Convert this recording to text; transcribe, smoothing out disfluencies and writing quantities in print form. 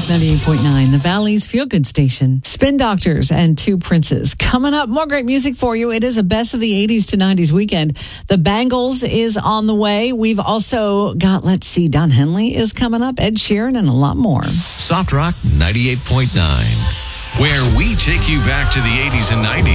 Rock 98.9, the Valley's feel-good station. Spin Doctors and Two Princes. Coming up, more great music for you. It is a best of the 80s to 90s weekend. The Bangles is on the way. We've also got, Don Henley is coming up, Ed Sheeran, and a lot more. Soft Rock 98.9, where we take you back to the 80s and 90s.